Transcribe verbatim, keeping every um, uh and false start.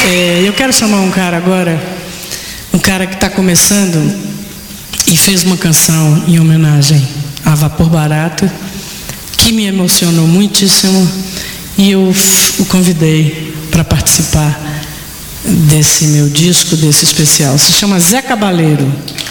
É, eu quero chamar um cara agora, um cara que está começando e fez uma canção em homenagem a Vapor Barato, que me emocionou muitíssimo, e eu o convidei para participar desse meu disco, desse especial. Se chama Zé Cabaleiro.